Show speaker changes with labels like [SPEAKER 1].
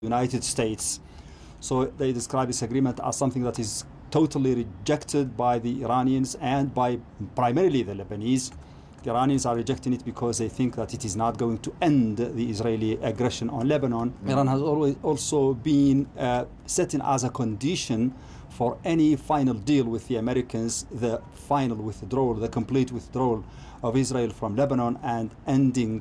[SPEAKER 1] United States. So they describe this agreement as something that is totally rejected by the Iranians and by primarily the Lebanese. The Iranians are rejecting it because they think that it is not going to end the Israeli aggression on Lebanon. Iran has always also been setting as a condition for any final deal with the Americans the final withdrawal, the complete withdrawal of Israel from Lebanon and ending